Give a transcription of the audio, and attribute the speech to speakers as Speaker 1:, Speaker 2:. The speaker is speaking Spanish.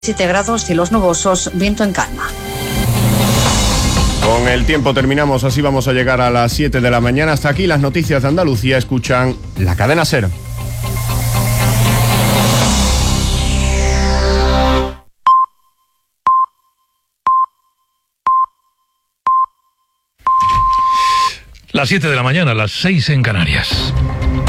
Speaker 1: 7 grados, cielos nubosos, viento en calma.
Speaker 2: Con el tiempo terminamos, así vamos a llegar a las 7 de la mañana. Hasta aquí las noticias de Andalucía. Escuchan la cadena SER.
Speaker 3: Las 7 de la mañana, las 6 en Canarias.